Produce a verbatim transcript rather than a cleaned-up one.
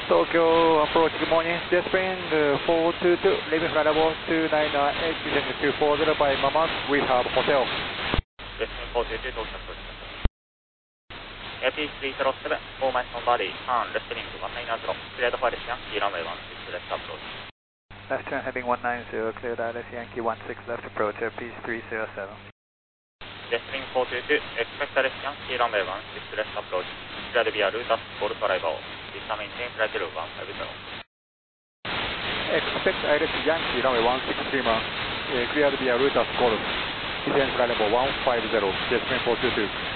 Tokyo approach, good morning. Jetspring uh, four two two, leaving flight level two nine nine eight, descending two four zero by Mama, we have hotel. Jetspring four two two,到着approach. A P three zero seven, four miles on body, turn left heading one nine zero, cleared for Alice Yankee, runway one six, left approach. Left turn heading one nine zero, cleared Alice Yankee one six, left approach, A P three zero seven. Jetspring four two two, expect Alice Yankee, runway one six, left approach, cleared via route as Golf arrival. Please maintain flight level one five zero. Expect Alice Yankee, runway one six three, uh, cleared via route as Golf. Descend flight level one five zero, Jetspring four two two.